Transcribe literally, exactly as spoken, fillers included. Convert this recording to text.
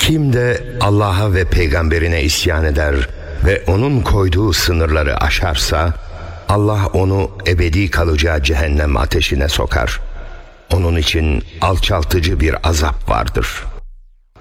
Kim de Allah'a ve peygamberine isyan eder ve onun koyduğu sınırları aşarsa, Allah onu ebedi kalacağı cehennem ateşine sokar. Onun için alçaltıcı bir azap vardır.''